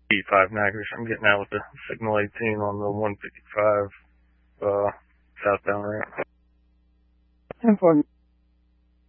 E5 Niagara. I'm getting out with the signal 18 on the 155 southbound ramp. 10-4.